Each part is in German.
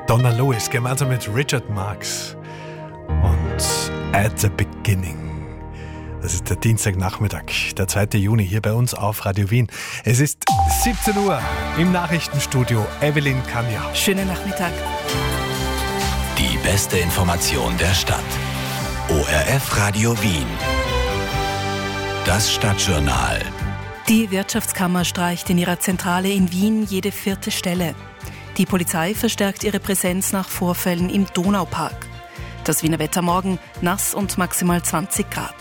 Donna Lewis gemeinsam mit Richard Marx und At the Beginning. Das ist der Dienstagnachmittag, der 2. Juni hier bei uns auf Radio Wien. Es ist 17 Uhr im Nachrichtenstudio. Evelyn Kanja. Schönen Nachmittag. Die beste Information der Stadt. ORF Radio Wien. Das Stadtjournal. Die Wirtschaftskammer streicht in ihrer Zentrale in Wien jede 4. Stelle. Die Polizei verstärkt ihre Präsenz nach Vorfällen im Donaupark. Das Wiener Wetter morgen nass und maximal 20 Grad.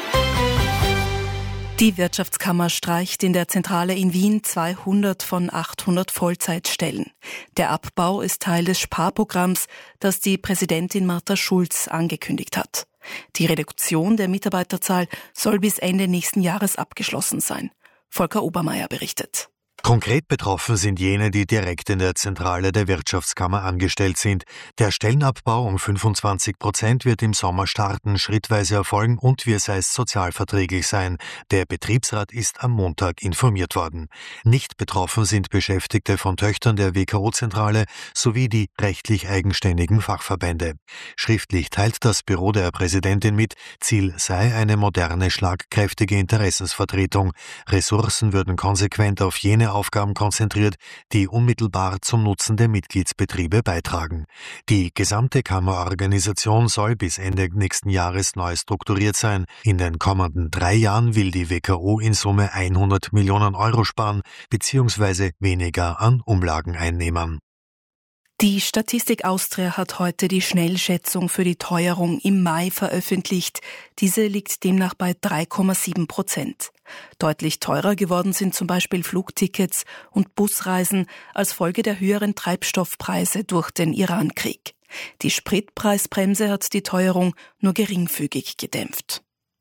Die Wirtschaftskammer streicht in der Zentrale in Wien 200 von 800 Vollzeitstellen. Der Abbau ist Teil des Sparprogramms, das die Präsidentin Martha Schulz angekündigt hat. Die Reduktion der Mitarbeiterzahl soll bis Ende nächsten Jahres abgeschlossen sein. Volker Obermeier berichtet. Konkret betroffen sind jene, die direkt in der Zentrale der Wirtschaftskammer angestellt sind. Der Stellenabbau um 25% wird im Sommer starten, schrittweise erfolgen und wie es heißt, sozialverträglich sein. Der Betriebsrat ist am Montag informiert worden. Nicht betroffen sind Beschäftigte von Töchtern der WKO-Zentrale sowie die rechtlich eigenständigen Fachverbände. Schriftlich teilt das Büro der Präsidentin mit, Ziel sei eine moderne, schlagkräftige Interessensvertretung. Ressourcen würden konsequent auf jene Aufgaben konzentriert, die unmittelbar zum Nutzen der Mitgliedsbetriebe beitragen. Die gesamte Kammerorganisation soll bis Ende nächsten Jahres neu strukturiert sein. In den kommenden 3 Jahren will die WKO in Summe 100 Millionen Euro sparen bzw. weniger an Umlageneinnehmern. Die Statistik Austria hat heute die Schnellschätzung für die Teuerung im Mai veröffentlicht. Diese liegt demnach bei 3,7%. Deutlich teurer geworden sind zum Beispiel Flugtickets und Busreisen als Folge der höheren Treibstoffpreise durch den Irankrieg. Die Spritpreisbremse hat die Teuerung nur geringfügig gedämpft.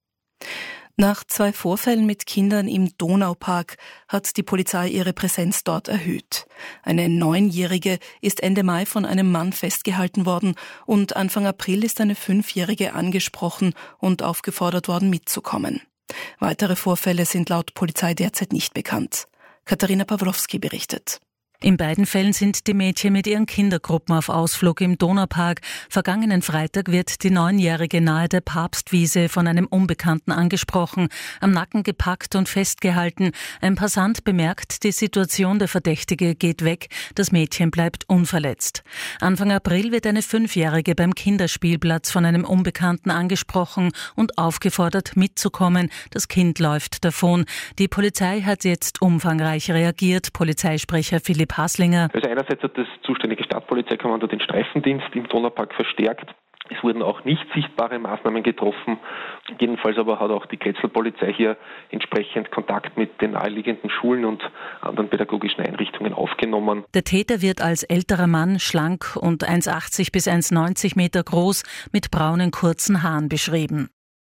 Nach 2 Vorfällen mit Kindern im Donaupark hat die Polizei ihre Präsenz dort erhöht. Eine 9-Jährige ist Ende Mai von einem Mann festgehalten worden und Anfang April ist eine 5-Jährige angesprochen und aufgefordert worden, mitzukommen. Weitere Vorfälle sind laut Polizei derzeit nicht bekannt. Katharina Pawlowski berichtet. In beiden Fällen sind die Mädchen mit ihren Kindergruppen auf Ausflug im Donaupark. Vergangenen Freitag wird die 9-Jährige nahe der Papstwiese von einem Unbekannten angesprochen, am Nacken gepackt und festgehalten. Ein Passant bemerkt die Situation, der Verdächtige geht weg, das Mädchen bleibt unverletzt. Anfang April wird eine 5-Jährige beim Kinderspielplatz von einem Unbekannten angesprochen und aufgefordert mitzukommen. Das Kind läuft davon. Die Polizei hat jetzt umfangreich reagiert. Polizeisprecher Philipp Haslinger. Also einerseits hat das zuständige Stadtpolizeikommando den Streifendienst im Donaupark verstärkt. Es wurden auch nicht sichtbare Maßnahmen getroffen. Jedenfalls aber hat auch die Kretzelpolizei hier entsprechend Kontakt mit den naheliegenden Schulen und anderen pädagogischen Einrichtungen aufgenommen. Der Täter wird als älterer Mann, schlank und 1,80 bis 1,90 Meter groß, mit braunen kurzen Haaren beschrieben.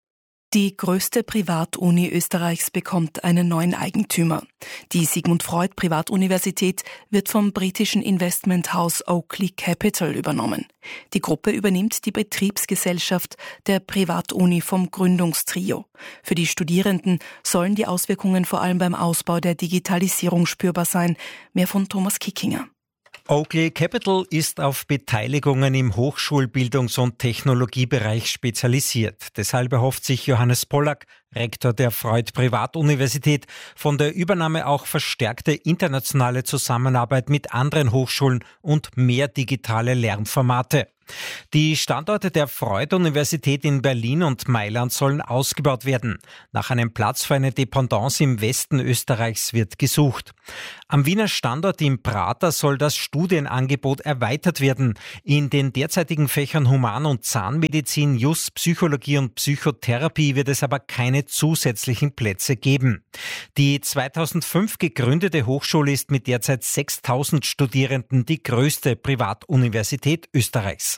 Die größte Privatuni Österreichs bekommt einen neuen Eigentümer. Die Sigmund Freud Privatuniversität wird vom britischen Investmenthaus Oakley Capital übernommen. Die Gruppe übernimmt die Betriebsgesellschaft der Privatuni vom Gründungstrio. Für die Studierenden sollen die Auswirkungen vor allem beim Ausbau der Digitalisierung spürbar sein. Mehr von Thomas Kickinger. Oakley Capital ist auf Beteiligungen im Hochschulbildungs- und Technologiebereich spezialisiert. Deshalb erhofft sich Johannes Pollack, Rektor der Freud Privatuniversität, von der Übernahme auch verstärkte internationale Zusammenarbeit mit anderen Hochschulen und mehr digitale Lernformate. Die Standorte der Freud-Universität in Berlin und Mailand sollen ausgebaut werden. Nach einem Platz für eine Dependance im Westen Österreichs wird gesucht. Am Wiener Standort im Prater soll das Studienangebot erweitert werden. In den derzeitigen Fächern Human- und Zahnmedizin, Just, Psychologie und Psychotherapie wird es aber keine zusätzlichen Plätze geben. Die 2005 gegründete Hochschule ist mit derzeit 6.000 Studierenden die größte Privatuniversität Österreichs.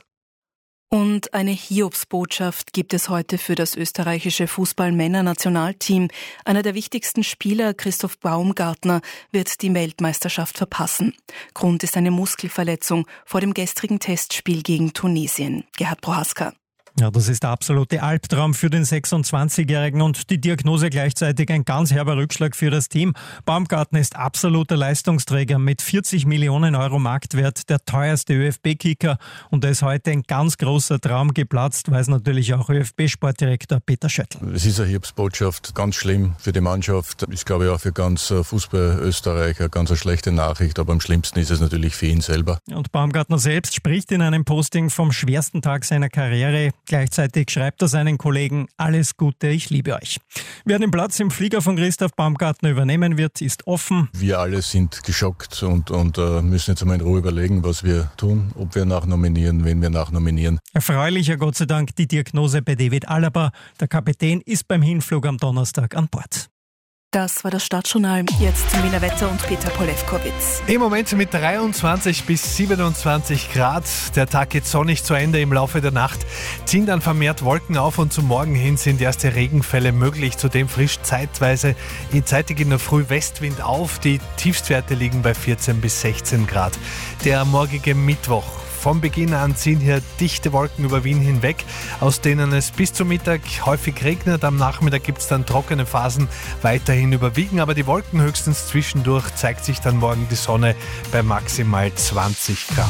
Und eine Hiobsbotschaft gibt es heute für das österreichische Fußball-Männer-Nationalteam. Einer der wichtigsten Spieler, Christoph Baumgartner, wird die Weltmeisterschaft verpassen. Grund ist eine Muskelverletzung vor dem gestrigen Testspiel gegen Tunesien. Gerhard Prohaska. Ja, das ist der absolute Albtraum für den 26-Jährigen und die Diagnose gleichzeitig ein ganz herber Rückschlag für das Team. Baumgartner ist absoluter Leistungsträger mit 40 Millionen Euro Marktwert, der teuerste ÖFB-Kicker, und da ist heute ein ganz großer Traum geplatzt, weiß natürlich auch ÖFB-Sportdirektor Peter Schöttl. Es ist eine Hiobsbotschaft, ganz schlimm für die Mannschaft. Ich glaube auch für ganz Fußball Österreich eine ganz schlechte Nachricht, aber am schlimmsten ist es natürlich für ihn selber. Und Baumgartner selbst spricht in einem Posting vom schwersten Tag seiner Karriere. Gleichzeitig schreibt er seinen Kollegen: Alles Gute, ich liebe euch. Wer den Platz im Flieger von Christoph Baumgartner übernehmen wird, ist offen. Wir alle sind geschockt und müssen jetzt einmal in Ruhe überlegen, was wir tun, ob wir nachnominieren, wen wir nachnominieren. Erfreulicher Gott sei Dank die Diagnose bei David Alaba. Der Kapitän ist beim Hinflug am Donnerstag an Bord. Das war das Stadtjournal. Jetzt zum Wiener Wetter und Peter Polewkowitz. Im Moment mit 23 bis 27 Grad. Der Tag geht sonnig zu Ende. Im Laufe der Nacht ziehen dann vermehrt Wolken auf und zum Morgen hin sind erste Regenfälle möglich. Zudem frischt zeitig in der Früh Westwind auf. Die Tiefstwerte liegen bei 14 bis 16 Grad. Der morgige Mittwoch. Vom Beginn an ziehen hier dichte Wolken über Wien hinweg, aus denen es bis zum Mittag häufig regnet. Am Nachmittag gibt es dann trockene Phasen, weiterhin überwiegen, aber die Wolken höchstens zwischendurch. Zeigt sich dann morgen die Sonne bei maximal 20 Grad.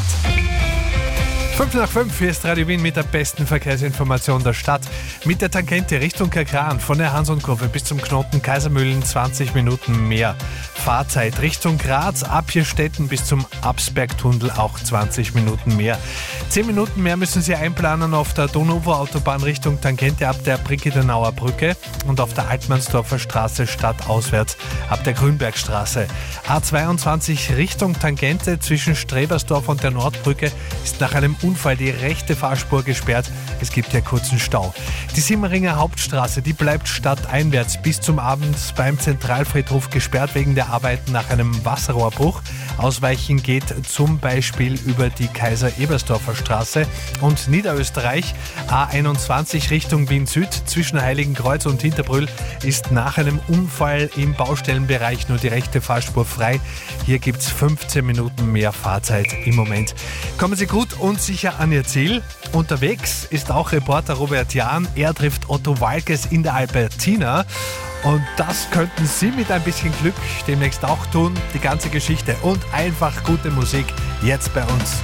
5 nach 5, hier ist Radio Wien mit der besten Verkehrsinformation der Stadt. Mit der Tangente Richtung Kerkran von der Hansonkurve bis zum Knoten Kaisermühlen 20 Minuten mehr Fahrzeit. Richtung Graz, Abhierstetten bis zum Absbergtunnel auch 20 Minuten mehr. 10 Minuten mehr müssen Sie einplanen auf der Donauufer-Autobahn Richtung Tangente ab der Brickedenauer Brücke und auf der Altmannsdorfer Straße stadtauswärts ab der Grünbergstraße. A22 Richtung Tangente zwischen Strebersdorf und der Nordbrücke ist nach einem Unfall die rechte Fahrspur gesperrt. Es gibt ja kurzen Stau. Die Simmeringer Hauptstraße, die bleibt stadteinwärts bis zum Abend beim Zentralfriedhof gesperrt wegen der Arbeiten nach einem Wasserrohrbruch. Ausweichen geht zum Beispiel über die Kaiser-Ebersdorfer Straße. Und Niederösterreich, A21 Richtung Wien-Süd zwischen Heiligenkreuz und Hinterbrühl ist nach einem Unfall im Baustellenbereich nur die rechte Fahrspur frei. Hier gibt es 15 Minuten mehr Fahrzeit im Moment. Kommen Sie gut und sicher an Ihr Ziel. Unterwegs ist auch Reporter Robert Jahn. Er trifft Otto Waalkes in der Albertina. Und das könnten Sie mit ein bisschen Glück demnächst auch tun. Die ganze Geschichte und einfach gute Musik jetzt bei uns.